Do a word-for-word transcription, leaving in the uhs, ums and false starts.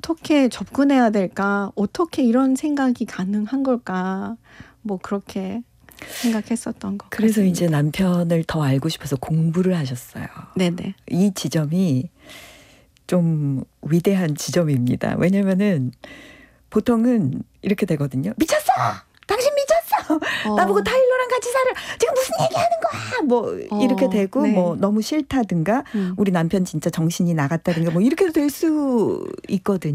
어떻게 접근해야 될까? 어떻게 이런 생각이 가능한 걸까? 뭐 그렇게 생각했었던 것 그래서 같습니다. 이제 남편을 더 알고 싶어서 공부를 하셨어요. 네네. 이 지점이 좀 위대한 지점입니다. 왜냐면은 보통은 이렇게 되거든요. 미쳤어! 당신 미쳤어! 어. 나보고 타일러랑 같이 살을 지금 무슨 얘기하는 거야! 뭐 이렇게 어, 되고 네. 뭐 너무 싫다든가 음. 우리 남편 진짜 정신이 나갔다든가 뭐 이렇게 될 수 있거든요.